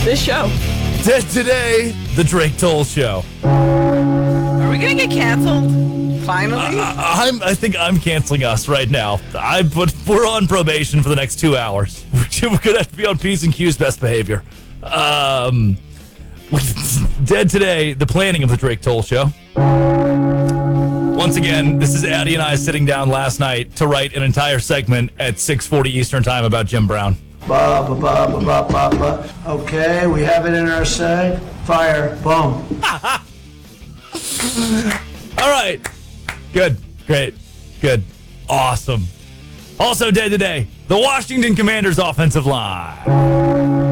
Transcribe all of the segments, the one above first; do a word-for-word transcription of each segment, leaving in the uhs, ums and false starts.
This show. Dead Today, the Drake Toll Show. Are we going to get canceled? Finally? Uh, I'm, I think I'm canceling us right now. I but we're on probation for the next two hours. We're going to have to be on P's and Q's best behavior. Um, Dead Today, the planning of the Drake Toll Show. Once again, this is Addie and I sitting down last night to write an entire segment at six forty Eastern Time about Jim Brown. Ba, ba, ba, ba, ba, ba, ba. Okay, we have it in our seg. Fire. Boom. All right. Good. Great. Good. Awesome. Also dead today, the Washington Commanders offensive line.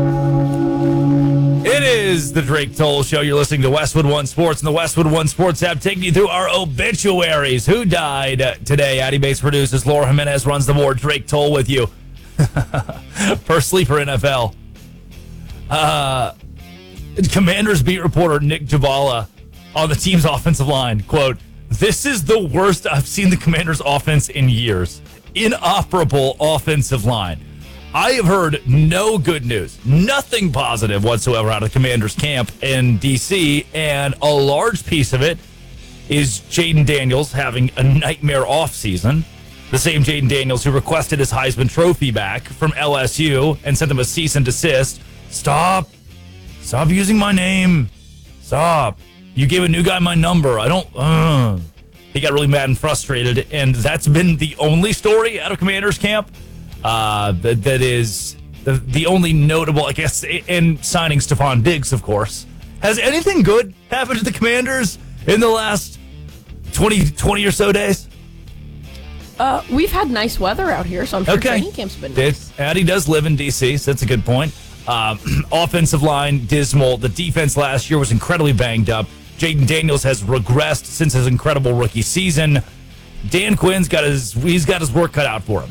It is the Drake Toll Show. You're listening to Westwood One Sports and the Westwood One Sports app, taking you through our obituaries. Who died today? Addie Bates produces. Laura Jimenez runs the board. Drake Toll with you. First sleeper N F L. Uh, Commanders beat reporter Nick Jabala on the team's offensive line. Quote, "This is the worst I've seen the Commanders offense in years. Inoperable offensive line. I have heard no good news, nothing positive whatsoever out of the Commanders camp in D C, and a large piece of it is Jaden Daniels having a nightmare offseason. The same Jaden Daniels who requested his Heisman Trophy back from L S U and sent him a cease and desist. Stop. Stop using my name. Stop. You gave a new guy my number. I don't... Uh. He got really mad and frustrated, and that's been the only story out of Commanders camp. Uh, that, that is the, the only notable, I guess, in signing Stephon Diggs, of course. Has anything good happened to the Commanders in the last twenty, twenty or so days? Uh, we've had nice weather out here, so I'm sure okay. training camp's been nice. It, Addie does live in D C, so that's a good point. Um, offensive line, dismal. The defense last year was incredibly banged up. Jaden Daniels has regressed since his incredible rookie season. Dan Quinn's got his he's got his work cut out for him.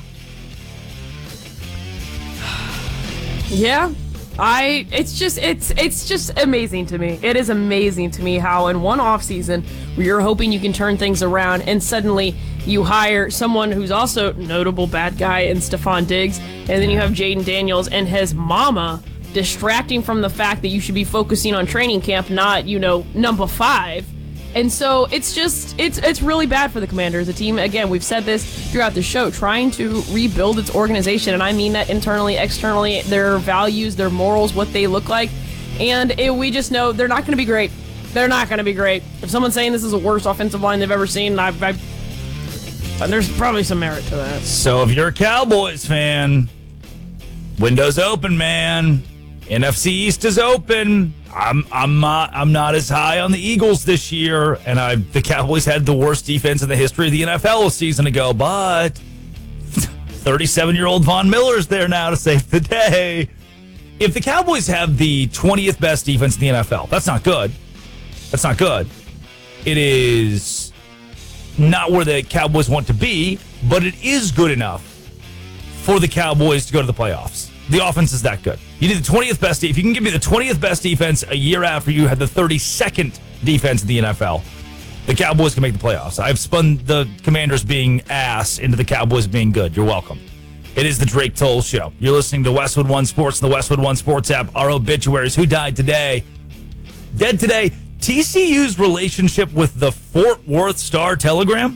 Yeah, I. It's just it's it's just amazing to me. It is amazing to me how in one offseason where you're hoping you can turn things around, and suddenly you hire someone who's also notable bad guy in Stephon Diggs, and then you have Jaden Daniels and his mama distracting from the fact that you should be focusing on training camp, not, you know, number five. And so it's just, it's it's really bad for the Commanders. The team, again, we've said this throughout the show, trying to rebuild its organization. And I mean that internally, externally, their values, their morals, what they look like. And it, we just know they're not going to be great. They're not going to be great. If someone's saying this is the worst offensive line they've ever seen, I've, I've, there's probably some merit to that. So if you're a Cowboys fan, window's open, man. N F C East is open. I'm I'm not I'm not as high on the Eagles this year, and I the Cowboys had the worst defense in the history of the N F L a season ago. But thirty-seven-year-old Von Miller's there now to save the day. If the Cowboys have the twentieth best defense in the N F L, that's not good. That's not good. It is not where the Cowboys want to be, but it is good enough for the Cowboys to go to the playoffs. The offense is that good. You need the twentieth best. If you can give me the twentieth best defense a year after you had the thirty-second defense in the N F L, the Cowboys can make the playoffs. I've spun the Commanders being ass into the Cowboys being good. You're welcome. It is the Drake Toll Show. You're listening to Westwood One Sports and the Westwood One Sports app. Our obituaries. Who died today? Dead today. T C U's relationship with the Fort Worth Star-Telegram.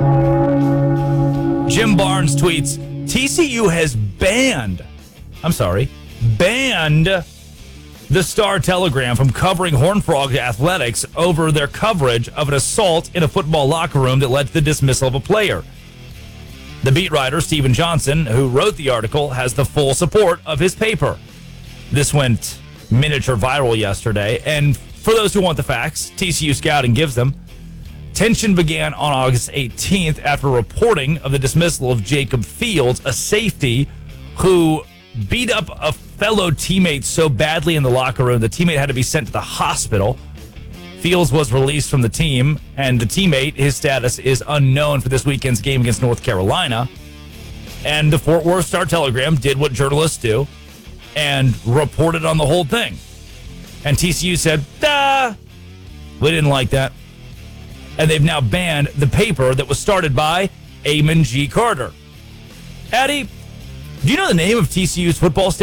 Jim Barnes tweets, T C U has banned I'm sorry, banned the Star-Telegram from covering Horned Frog athletics over their coverage of an assault in a football locker room that led to the dismissal of a player. The beat writer, Stephen Johnson, who wrote the article, has the full support of his paper. This went miniature viral yesterday, and for those who want the facts, T C U Scouting gives them. Tension began on August eighteenth after reporting of the dismissal of Jacob Fields, a safety who beat up a fellow teammate so badly in the locker room the teammate had to be sent to the hospital. Fields was released from the team, and the teammate, his status is unknown for this weekend's game against North Carolina. And the Fort Worth Star-Telegram did what journalists do and reported on the whole thing. And T C U said, "Duh, we didn't like that." And they've now banned the paper that was started by Eamon G. Carter. Addie, do you know the name of T C U's football stadium?